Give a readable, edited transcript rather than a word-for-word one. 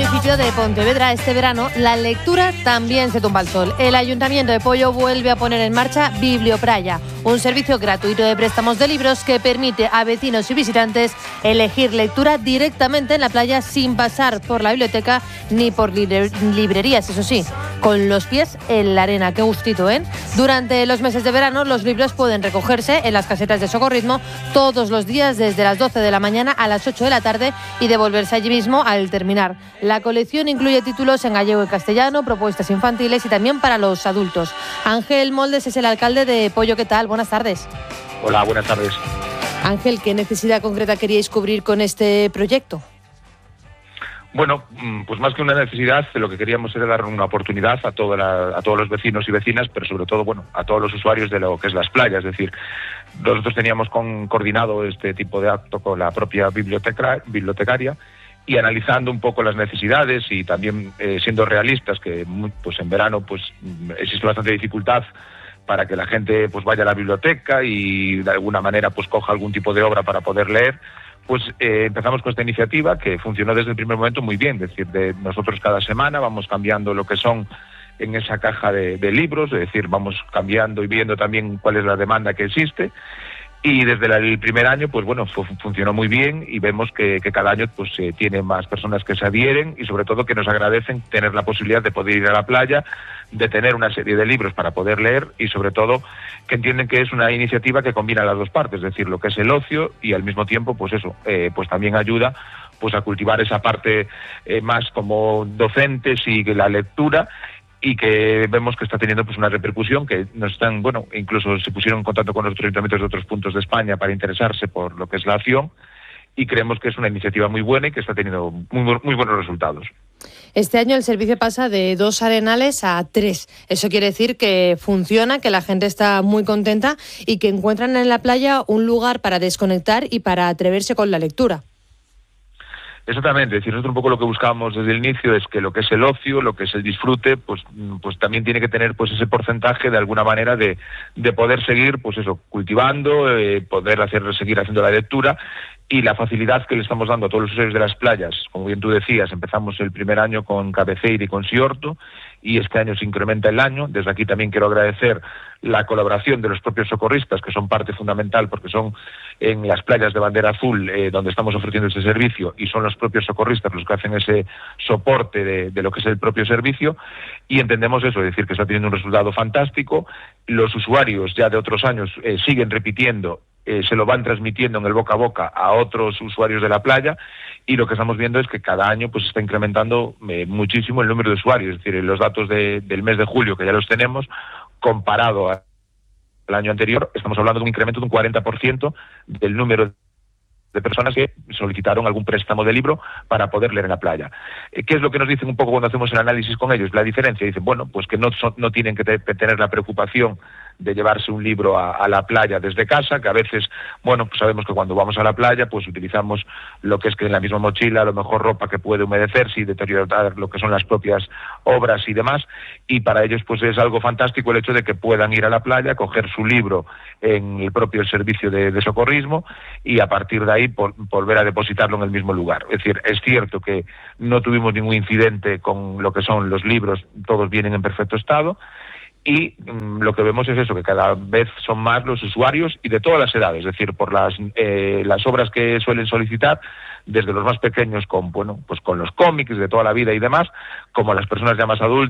municipio de Pontevedra, este verano, la lectura también se tumba al sol. El Ayuntamiento de Poio vuelve a poner en marcha Bibliopraya, un servicio gratuito de préstamos de libros que permite a vecinos y visitantes elegir lectura directamente en la playa sin pasar por la biblioteca ni por librerías, eso sí, con los pies en la arena. Qué gustito, ¿eh? Durante los meses de verano, los libros pueden recogerse en las casetas de Socorrismo todos los días desde las 12 de la mañana a las 8 de la tarde y devolverse allí mismo al terminar. La colección incluye títulos en gallego y castellano, propuestas infantiles y también para los adultos. Ángel Moldes es el alcalde de Poio. ¿Qué tal? Buenas tardes. Hola, buenas tardes. Ángel, ¿qué necesidad concreta queríais cubrir con este proyecto? Bueno, pues más que una necesidad, lo que queríamos era dar una oportunidad a todos los vecinos y vecinas, pero sobre todo, bueno, a todos los usuarios de lo que es las playas. Es decir, nosotros teníamos coordinado este tipo de acto con la propia bibliotecaria y analizando un poco las necesidades y también siendo realistas, que pues en verano pues existe bastante dificultad para que la gente pues vaya a la biblioteca y de alguna manera pues coja algún tipo de obra para poder leer. Pues empezamos con esta iniciativa que funcionó desde el primer momento muy bien. Es decir, nosotros cada semana vamos cambiando lo que son en esa caja de libros, es decir, vamos cambiando y viendo también cuál es la demanda que existe. Y desde el primer año, pues bueno, funcionó muy bien y vemos que cada año pues tiene más personas que se adhieren y sobre todo que nos agradecen tener la posibilidad de poder ir a la playa, de tener una serie de libros para poder leer y sobre todo que entienden que es una iniciativa que combina las dos partes, es decir, lo que es el ocio y al mismo tiempo pues eso, pues también ayuda pues a cultivar esa parte más como docentes y la lectura, y que vemos que está teniendo pues una repercusión, que nos están, bueno, incluso se pusieron en contacto con otros ayuntamientos de otros puntos de España para interesarse por lo que es la acción, y creemos que es una iniciativa muy buena y que está teniendo muy buenos resultados. Este año el servicio pasa de 2 arenales a 3. Eso quiere decir que funciona, que la gente está muy contenta y que encuentran en la playa un lugar para desconectar y para atreverse con la lectura. Exactamente, es decir, nosotros un poco lo que buscamos desde el inicio es que lo que es el ocio, lo que es el disfrute, pues también tiene que tener pues ese porcentaje de alguna manera de poder seguir pues eso, cultivando, poder seguir haciendo la lectura, y la facilidad que le estamos dando a todos los usuarios de las playas. Como bien tú decías, empezamos el primer año con Cabeceira y con Siorto, y este año se incrementa el año. Desde aquí también quiero agradecer la colaboración de los propios socorristas, que son parte fundamental porque son en las playas de bandera azul donde estamos ofreciendo ese servicio, y son los propios socorristas los que hacen ese soporte de lo que es el propio servicio, y entendemos eso, es decir, que está teniendo un resultado fantástico. Los usuarios ya de otros años siguen repitiendo, se lo van transmitiendo en el boca a boca a otros usuarios de la playa, y lo que estamos viendo es que cada año pues está incrementando muchísimo el número de usuarios. Es decir, los datos del mes de julio, que ya los tenemos, comparado al año anterior, estamos hablando de un incremento de un 40% del número de personas que solicitaron algún préstamo de libro para poder leer en la playa. ¿Qué es lo que nos dicen un poco cuando hacemos el análisis con ellos? La diferencia, dicen, bueno, pues que no tienen que tener la preocupación de llevarse un libro a la playa desde casa, que a veces, bueno, pues sabemos que cuando vamos a la playa, pues utilizamos lo que es que en la misma mochila, a lo mejor ropa que puede humedecerse y deteriorar lo que son las propias obras y demás, y para ellos pues es algo fantástico el hecho de que puedan ir a la playa, coger su libro en el propio servicio de socorrismo y a partir de ahí volver a depositarlo en el mismo lugar. Es decir, es cierto que no tuvimos ningún incidente con lo que son los libros, todos vienen en perfecto estado, y lo que vemos es eso, que cada vez son más los usuarios y de todas las edades, es decir, por las obras que suelen solicitar, desde los más pequeños con los cómics de toda la vida y demás, como las personas ya más adultas,